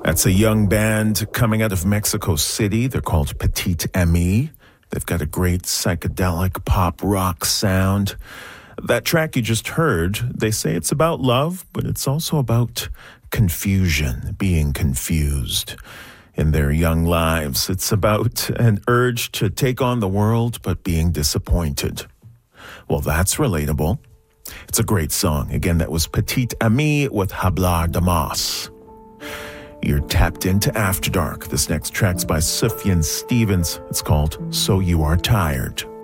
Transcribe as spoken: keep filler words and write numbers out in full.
That's a young band coming out of Mexico City. They're called Petite Amie. They've got a great psychedelic pop rock sound. That track you just heard, they say it's about love, but it's also about confusion, being confused in their young lives. It's about an urge to take on the world, but being disappointed. Well, that's relatable. It's a great song. Again, that was Petite Amie with Hablar de Mas. You're tapped into After Dark. This next track's by Sufjan Stevens. It's called So You Are Tired.